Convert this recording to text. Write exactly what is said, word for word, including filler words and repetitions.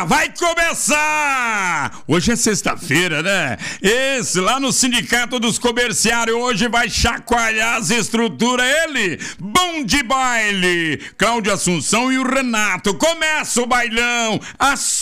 Ah, vai começar! Hoje é sexta-feira, né? Esse lá no Sindicato dos Comerciários hoje vai chacoalhar as estruturas. Ele, bom de baile, Cláudia Assunção e o Renato. Começa o bailão. As